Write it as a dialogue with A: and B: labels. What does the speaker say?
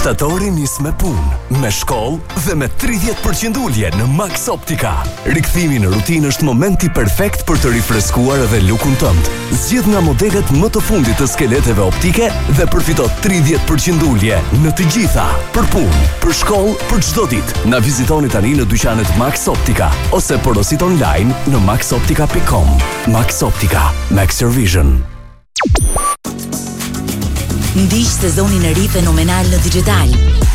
A: Shtatori nis me punë, me shkollë dhe me 30% ulje në Max Optica. Rikthimi në rutinë është momenti perfekt për të rifreskuar edhe lukun tënd. Zgjidh nga modelet më të fundit të skeleteve optike dhe përfito 30% ulje në të gjitha. Për punë, për shkollë, për çdo ditë. Na vizitoni tani në dyqanet Max Optica ose porosit online në maxoptica.com. Max Optica, Max Your Vision.
B: Ndiq sezonin e ri fenomenal në digital.